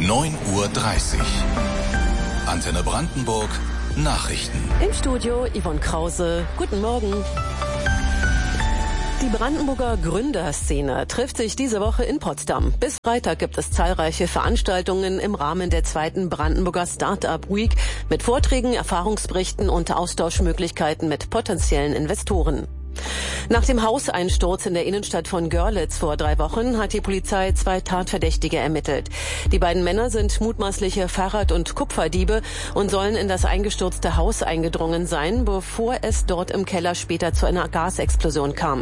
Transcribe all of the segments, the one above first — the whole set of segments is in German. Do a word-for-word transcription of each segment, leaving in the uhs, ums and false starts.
neun Uhr dreißig. Antenne Brandenburg, Nachrichten. Im Studio Yvonne Krause. Guten Morgen. Die Brandenburger Gründerszene trifft sich diese Woche in Potsdam. Bis Freitag gibt es zahlreiche Veranstaltungen im Rahmen der zweiten Brandenburger Start-up Week mit Vorträgen, Erfahrungsberichten und Austauschmöglichkeiten mit potenziellen Investoren. Nach dem Hauseinsturz in der Innenstadt von Görlitz vor drei Wochen hat die Polizei zwei Tatverdächtige ermittelt. Die beiden Männer sind mutmaßliche Fahrrad- und Kupferdiebe und sollen in das eingestürzte Haus eingedrungen sein, bevor es dort im Keller später zu einer Gasexplosion kam.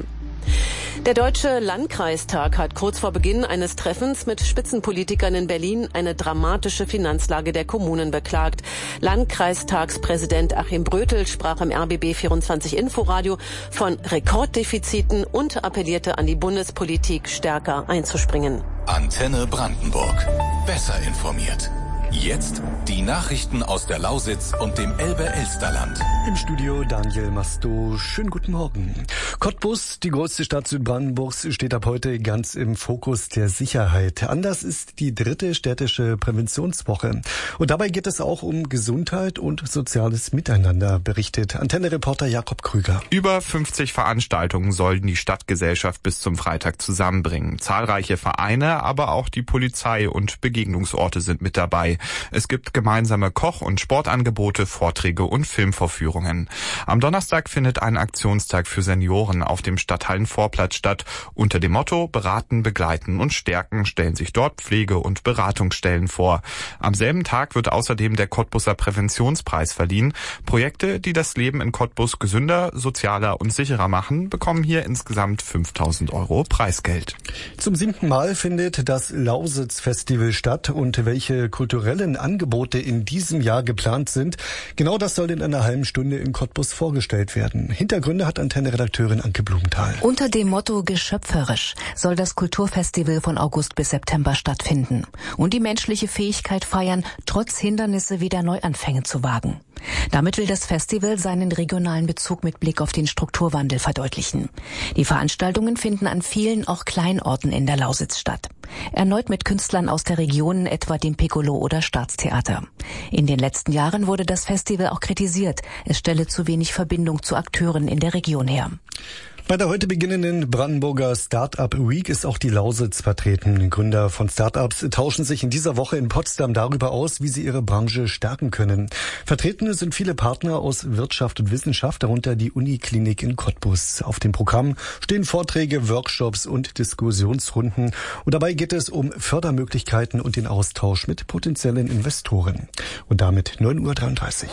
Der Deutsche Landkreistag hat kurz vor Beginn eines Treffens mit Spitzenpolitikern in Berlin eine dramatische Finanzlage der Kommunen beklagt. Landkreistagspräsident Achim Brötel sprach im R B B vierundzwanzig Inforadio von Rekorddefiziten und appellierte an die Bundespolitik, stärker einzuspringen. Antenne Brandenburg. Besser informiert. Jetzt die Nachrichten aus der Lausitz und dem Elbe-Elsterland. Im Studio Daniel Masto. Schönen guten Morgen. Cottbus, die größte Stadt Südbrandenburgs, steht ab heute ganz im Fokus der Sicherheit. Anders ist die dritte städtische Präventionswoche. Und dabei geht es auch um Gesundheit und soziales Miteinander, berichtet Antenne-Reporter Jakob Krüger. Über fünfzig Veranstaltungen sollen die Stadtgesellschaft bis zum Freitag zusammenbringen. Zahlreiche Vereine, aber auch die Polizei und Begegnungsorte sind mit dabei. Es gibt gemeinsame Koch- und Sportangebote, Vorträge und Filmvorführungen. Am Donnerstag findet ein Aktionstag für Senioren auf dem Stadthallenvorplatz statt. Unter dem Motto Beraten, Begleiten und Stärken stellen sich dort Pflege- und Beratungsstellen vor. Am selben Tag wird außerdem der Cottbuser Präventionspreis verliehen. Projekte, die das Leben in Cottbus gesünder, sozialer und sicherer machen, bekommen hier insgesamt fünftausend Euro Preisgeld. Zum siebten Mal findet das Lausitz-Festival statt und welche kulturellen Angebote in diesem Jahr geplant sind. Genau das soll in einer halben Stunde in Cottbus vorgestellt werden. Hintergründe hat Antenne-Redakteurin Anke Blumenthal. Unter dem Motto Geschöpferisch soll das Kulturfestival von August bis September stattfinden und die menschliche Fähigkeit feiern, trotz Hindernisse wieder Neuanfänge zu wagen. Damit will das Festival seinen regionalen Bezug mit Blick auf den Strukturwandel verdeutlichen. Die Veranstaltungen finden an vielen, auch Kleinorten in der Lausitz statt. Erneut mit Künstlern aus der Region, etwa dem Piccolo oder Staatstheater. In den letzten Jahren wurde das Festival auch kritisiert. Es stelle zu wenig Verbindung zu Akteuren in der Region her. Bei der heute beginnenden Brandenburger Start-up Week ist auch die Lausitz vertreten. Gründer von Start-ups tauschen sich in dieser Woche in Potsdam darüber aus, wie sie ihre Branche stärken können. Vertreten sind viele Partner aus Wirtschaft und Wissenschaft, darunter die Uniklinik in Cottbus. Auf dem Programm stehen Vorträge, Workshops und Diskussionsrunden. Und dabei geht es um Fördermöglichkeiten und den Austausch mit potenziellen Investoren. Und damit neun Uhr dreiunddreißig.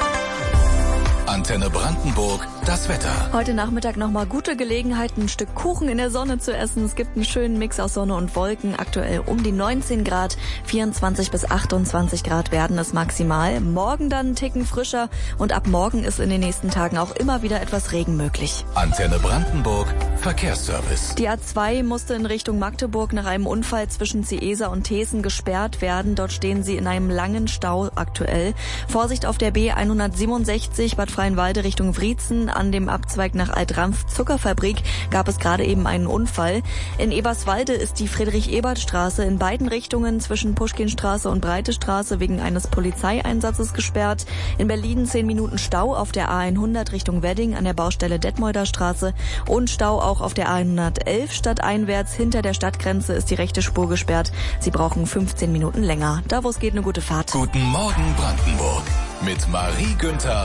Antenne Brandenburg, das Wetter. Heute Nachmittag nochmal gute Gelegenheit, ein Stück Kuchen in der Sonne zu essen. Es gibt einen schönen Mix aus Sonne und Wolken. Aktuell um die neunzehn Grad, vierundzwanzig bis achtundzwanzig Grad werden es maximal. Morgen dann einen Ticken frischer und ab morgen ist in den nächsten Tagen auch immer wieder etwas Regen möglich. Antenne Brandenburg, Verkehrsservice. Die A zwei musste in Richtung Magdeburg nach einem Unfall zwischen Ciesa und Thesen gesperrt werden. Dort stehen sie in einem langen Stau aktuell. Vorsicht auf der B hundertsiebenundsechzig Bad Freienwalde Richtung Wriezen. An dem Abzweig nach Altrampf Zuckerfabrik gab es gerade eben einen Unfall. In Eberswalde ist die Friedrich-Ebert-Straße in beiden Richtungen zwischen Puschkinstraße und Breitestraße wegen eines Polizeieinsatzes gesperrt. In Berlin zehn Minuten Stau auf der A hundert Richtung Wedding an der Baustelle Detmolder Straße und Stau auch auf der A hundertelf stadteinwärts. Hinter der Stadtgrenze ist die rechte Spur gesperrt. Sie brauchen fünfzehn Minuten länger. Da wo es geht, eine gute Fahrt. Guten Morgen Brandenburg mit Marie Günther.